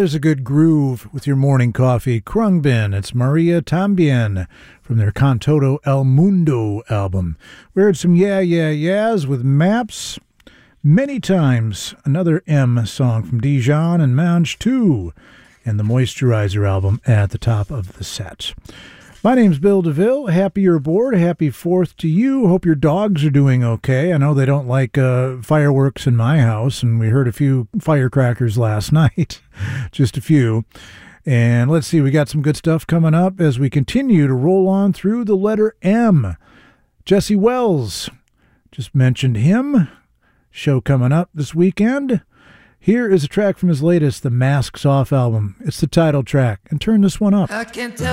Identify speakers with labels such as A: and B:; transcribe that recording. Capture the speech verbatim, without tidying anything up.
A: there's a good groove with your morning coffee. Krungbin, it's Maria Tambien from their Cantoto El Mundo album. We heard some Yeah, Yeah, Yeahs with Maps. Many Times, another M song from Dijon and Mange two, and the Moisturizer album at the top of the set. My name's Bill DeVille. Happy you're aboard. Happy fourth to you. Hope your dogs are doing okay. I know they don't like uh, fireworks in my house, and we heard a few firecrackers last night. Just a few. And let's see, we got some good stuff coming up as we continue to roll on through the letter M. Jesse Wells, just mentioned him. Show coming up this weekend. Here is a track from his latest, the Masks Off album. It's the title track. And turn this one up.
B: I can't tell